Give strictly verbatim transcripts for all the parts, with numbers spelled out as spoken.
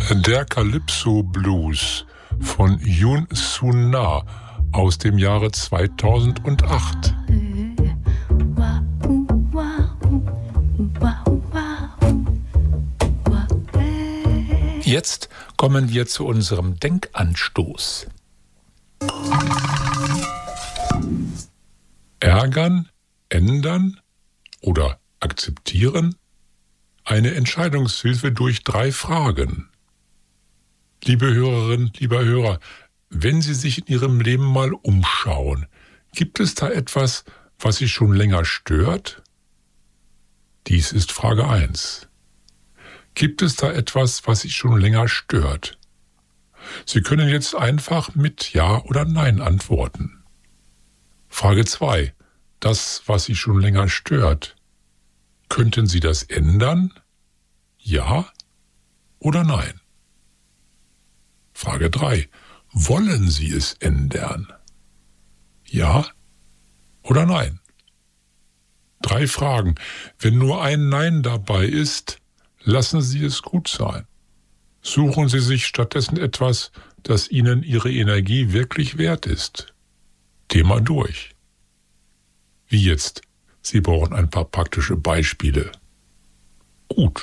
Der Calypso Blues von Yoon Sun Na aus dem Jahre zweitausendacht. Jetzt kommen wir zu unserem Denkanstoß. Ärgern, ändern oder akzeptieren? Eine Entscheidungshilfe durch drei Fragen. Liebe Hörerinnen, lieber Hörer, wenn Sie sich in Ihrem Leben mal umschauen, gibt es da etwas, was Sie schon länger stört? Dies ist Frage eins. Gibt es da etwas, was Sie schon länger stört? Sie können jetzt einfach mit Ja oder Nein antworten. Frage zwei. Das, was Sie schon länger stört. Könnten Sie das ändern? Ja oder nein? Frage drei. Wollen Sie es ändern? Ja oder nein? Drei Fragen. Wenn nur ein Nein dabei ist, lassen Sie es gut sein. Suchen Sie sich stattdessen etwas, das Ihnen Ihre Energie wirklich wert ist. Thema durch. Wie jetzt? Sie brauchen ein paar praktische Beispiele. Gut.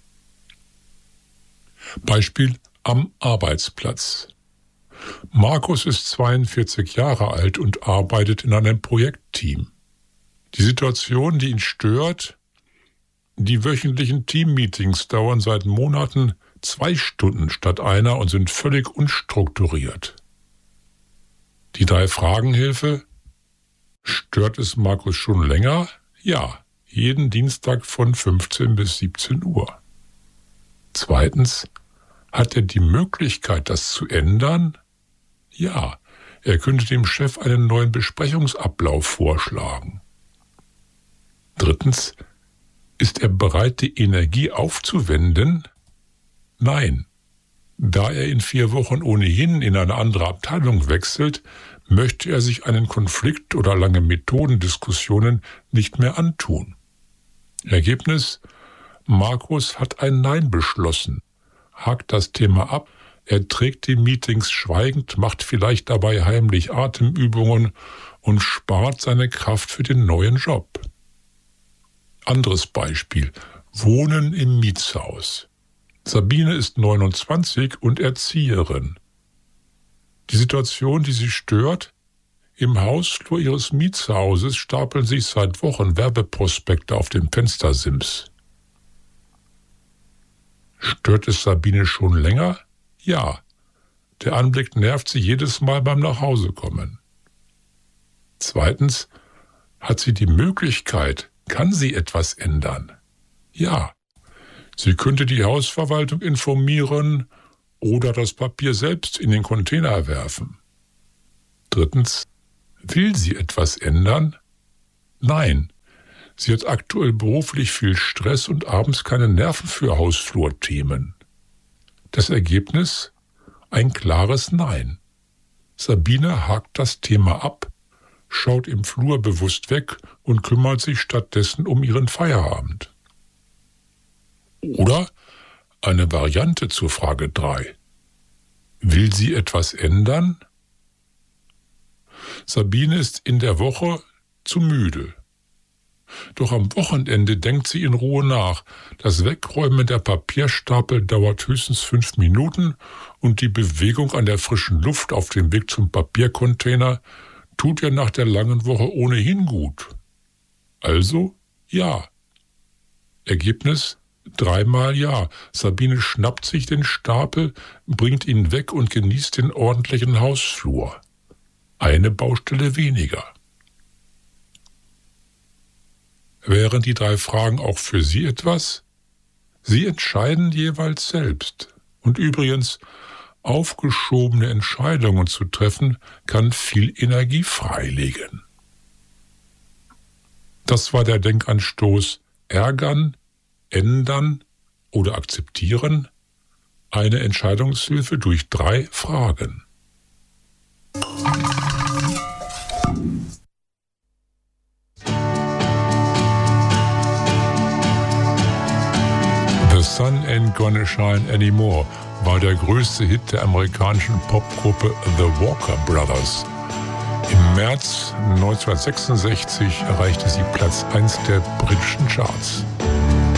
Beispiel am Arbeitsplatz. Markus ist zweiundvierzig Jahre alt und arbeitet in einem Projektteam. Die Situation, die ihn stört: die wöchentlichen Teammeetings dauern seit Monaten zwei Stunden statt einer und sind völlig unstrukturiert. Die Drei-Fragen-Hilfe: Stört es Markus schon länger? Ja, jeden Dienstag von fünfzehn bis siebzehn Uhr. Zweitens: Hat er die Möglichkeit, das zu ändern? Ja, er könnte dem Chef einen neuen Besprechungsablauf vorschlagen. Drittens: Ist er bereit, die Energie aufzuwenden? Nein. Da er in vier Wochen ohnehin in eine andere Abteilung wechselt, möchte er sich einen Konflikt oder lange Methodendiskussionen nicht mehr antun. Ergebnis: Markus hat ein Nein beschlossen, hakt das Thema ab, er trägt die Meetings schweigend, macht vielleicht dabei heimlich Atemübungen und spart seine Kraft für den neuen Job. Anderes Beispiel: Wohnen im Mietshaus. Sabine ist neunundzwanzig und Erzieherin. Die Situation, die sie stört: im Hausflur ihres Mietshauses stapeln sich seit Wochen Werbeprospekte auf dem Fenstersims. Stört es Sabine schon länger? Ja. Der Anblick nervt sie jedes Mal beim Nachhausekommen. Zweitens: Hat sie die Möglichkeit, kann sie etwas ändern? Ja. Sie könnte die Hausverwaltung informieren oder das Papier selbst in den Container werfen. Drittens: Will sie etwas ändern? Nein. Sie hat aktuell beruflich viel Stress und abends keine Nerven für Hausflurthemen. Das Ergebnis? Ein klares Nein. Sabine hakt das Thema ab, schaut im Flur bewusst weg und kümmert sich stattdessen um ihren Feierabend. Oder eine Variante zur Frage drei. Will sie etwas ändern? Sabine ist in der Woche zu müde. Doch am Wochenende denkt sie in Ruhe nach. Das Wegräumen der Papierstapel dauert höchstens fünf Minuten und die Bewegung an der frischen Luft auf dem Weg zum Papiercontainer tut ihr nach der langen Woche ohnehin gut. Also ja. Ergebnis: dreimal ja. Sabine schnappt sich den Stapel, bringt ihn weg und genießt den ordentlichen Hausflur. Eine Baustelle weniger. Wären die drei Fragen auch für Sie etwas? Sie entscheiden jeweils selbst. Und übrigens, aufgeschobene Entscheidungen zu treffen, kann viel Energie freilegen. Das war der Denkanstoß: Ärgern, ändern oder akzeptieren? Eine Entscheidungshilfe durch drei Fragen. The Sun and Ain't Gonna Shine Anymore war der größte Hit der amerikanischen Popgruppe The Walker Brothers. Im März neunzehnhundertsechsundsechzig erreichte sie Platz eins der britischen Charts.